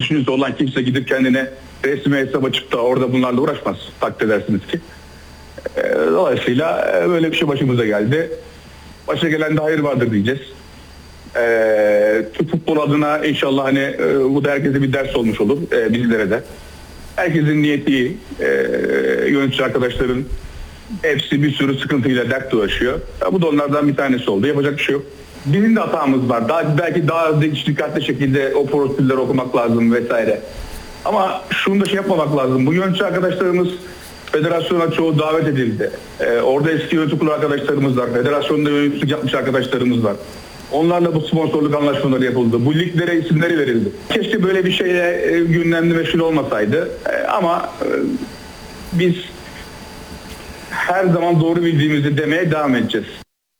düşüncesi olan kimse gidip kendine resmi hesap açıp da orada bunlarla uğraşmaz. Takdir edersiniz ki. Dolayısıyla böyle bir şey başımıza geldi. Başa gelen de hayır vardır diyeceğiz. Türk futbol adına inşallah hani bu da herkese bir ders olmuş olur. Bizlere de. Herkesin niyeti iyi. Yönetici arkadaşların hepsi bir sürü sıkıntıyla dert uğraşıyor. Bu da onlardan bir tanesi oldu. Yapacak bir şey yok. Bizim de hatamız var. Belki daha dikkatli şekilde o prosedürleri okumak lazım vesaire. Ama şunu da yapmamak lazım. Bu yönetici arkadaşlarımız federasyona çoğu davet edildi. Orada eski yönetim kurulu arkadaşlarımız var. Federasyonda yöneticilik yapmış arkadaşlarımız var. Onlarla bu sponsorluk anlaşmaları yapıldı. Bu liglere isimleri verildi. Keşke böyle bir şeye gündemde meşgul olmasaydı. Ama biz her zaman doğru bildiğimizi demeye devam edeceğiz.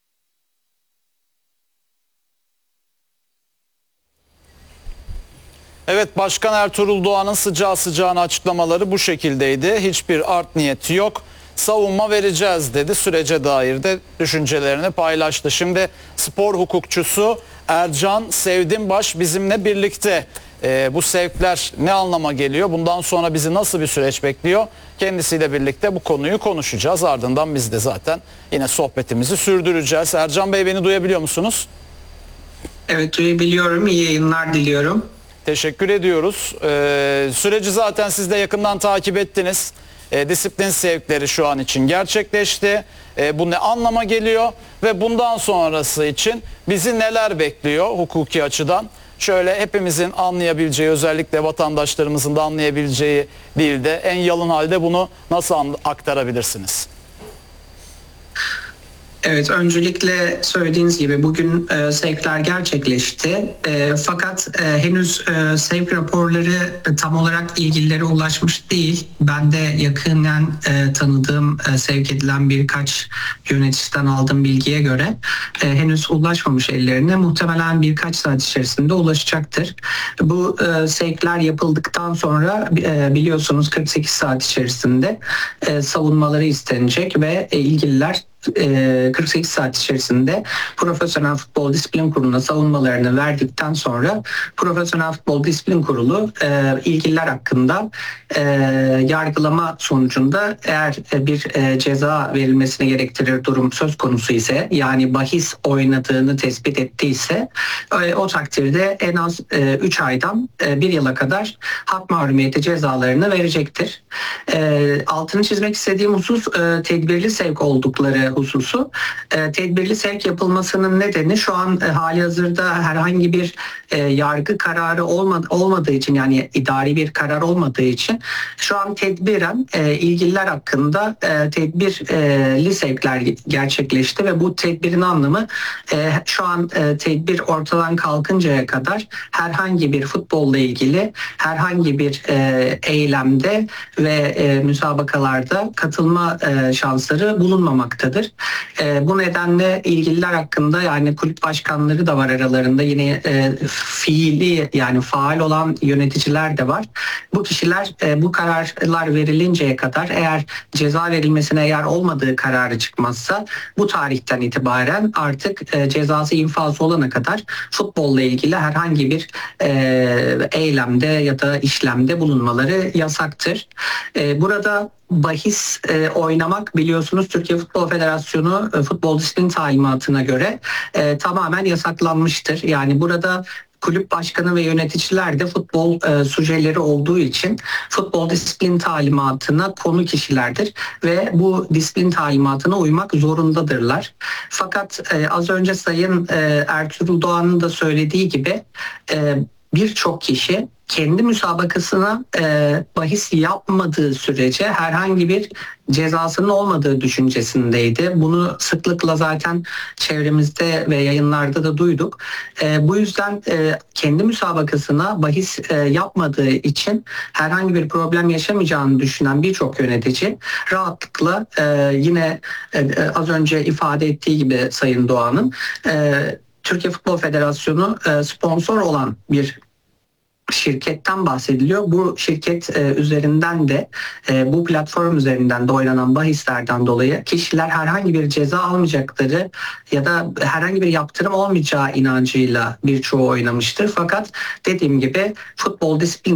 Evet, Başkan Ertuğrul Doğan'ın sıcağı sıcağına açıklamaları bu şekildeydi. Hiçbir art niyeti yok. Savunma vereceğiz dedi. Sürece dair de düşüncelerini paylaştı. Şimdi spor hukukçusu Ercan Sevdimbaş bizimle birlikte. Bu sevkler ne anlama geliyor? Bundan sonra bizi nasıl bir süreç bekliyor? Kendisiyle birlikte bu konuyu konuşacağız. Ardından biz de zaten yine sohbetimizi sürdüreceğiz. Ercan Bey, beni duyabiliyor musunuz? Evet, duyabiliyorum. İyi yayınlar diliyorum. Teşekkür ediyoruz. Süreci zaten siz de yakından takip ettiniz. Disiplin sevkleri şu an için gerçekleşti. Bu ne anlama geliyor ve bundan sonrası için bizi neler bekliyor hukuki açıdan? Şöyle hepimizin anlayabileceği, özellikle vatandaşlarımızın da anlayabileceği dilde en yalın halde bunu nasıl aktarabilirsiniz? Evet, öncelikle söylediğiniz gibi bugün sevkler gerçekleşti. Fakat henüz sevk raporları tam olarak ilgililere ulaşmış değil. Ben de yakından tanıdığım, sevk edilen birkaç yöneticiden aldığım bilgiye göre henüz ulaşmamış ellerine. Muhtemelen birkaç saat içerisinde ulaşacaktır. Bu sevkler yapıldıktan sonra biliyorsunuz 48 saat içerisinde savunmaları istenecek ve ilgililer 48 saat içerisinde Profesyonel Futbol Disiplin Kurulu'na savunmalarını verdikten sonra Profesyonel Futbol Disiplin Kurulu ilgililer hakkında yargılama sonucunda eğer bir ceza verilmesini gerektirir durum söz konusu ise, yani bahis oynadığını tespit ettiyse o takdirde en az 3 aydan 1 yıla kadar hak mahrumiyeti cezalarını verecektir. Altını çizmek istediğim husus tedbirli sevk oldukları hususu. Tedbirli sevk yapılmasının nedeni şu an halihazırda herhangi bir yargı kararı olmadığı için, yani idari bir karar olmadığı için şu an tedbiren ilgililer hakkında tedbirli sevkler gerçekleşti ve bu tedbirin anlamı şu an tedbir ortadan kalkıncaya kadar herhangi bir futbolla ilgili herhangi bir eylemde ve müsabakalarda katılma şansları bulunmamaktadır. Bu nedenle ilgililer hakkında, yani kulüp başkanları da var aralarında, yine fiili, yani faal olan yöneticiler de var. Bu kişiler bu kararlar verilinceye kadar, eğer ceza verilmesine yer olmadığı kararı çıkmazsa, bu tarihten itibaren artık cezası infaz olana kadar futbolla ilgili herhangi bir eylemde ya da işlemde bulunmaları yasaktır. Burada bahis oynamak, biliyorsunuz Türkiye Futbol Federasyonu Futbol Disiplin Talimatı'na göre tamamen yasaklanmıştır. Yani burada kulüp başkanı ve yöneticiler de futbol sujeleri olduğu için futbol disiplin talimatına konu kişilerdir ve bu disiplin talimatına uymak zorundadırlar. Fakat az önce Sayın Ertuğrul Doğan'ın da söylediği gibi birçok kişi kendi müsabakasına bahis yapmadığı sürece herhangi bir cezasının olmadığı düşüncesindeydi. Bunu sıklıkla zaten çevremizde ve yayınlarda da duyduk. Bu yüzden kendi müsabakasına bahis yapmadığı için herhangi bir problem yaşamayacağını düşünen birçok yönetici rahatlıkla yine az önce ifade ettiği gibi Sayın Doğan'ın Türkiye Futbol Federasyonu sponsor olan bir şirketten bahsediliyor. Bu şirket üzerinden de bu platform üzerinden de oynanan bahislerden dolayı kişiler herhangi bir ceza almayacakları ya da herhangi bir yaptırım olmayacağı inancıyla birçoğu oynamıştır. Fakat dediğim gibi futbol disiplin